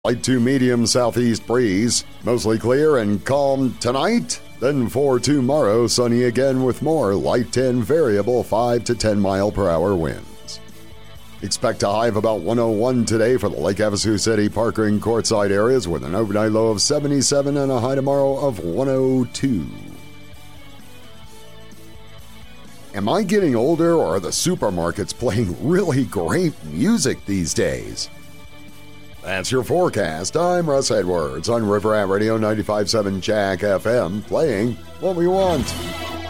Light to medium southeast breeze. Mostly clear and calm tonight. Then for tomorrow, sunny again with more light to variable 5 to 10 mile per hour winds. Expect a high of about 101 today for the Lake Havasu City, Parker, and Quartzsite areas with an overnight low of 77 and a high tomorrow of 102. Am I getting older, or are the supermarkets playing really great music these days? That's your forecast. I'm Russ Edwards on River Rat Radio 95.7 Jack FM, playing what we want.